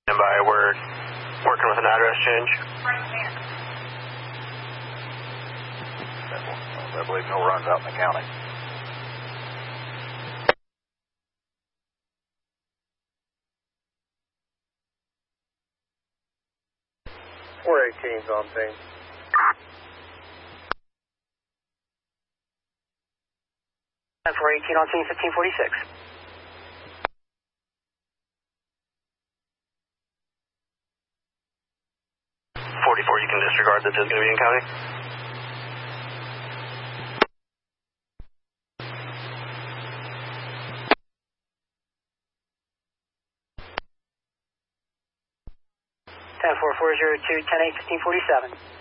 Stand by. We're working with an address change. I believe no runs out in the county. We're 18's on scene. And 418 on scene, 1546. 44, you can disregard that is going to be in county. Ten 4 402 10 8 1547.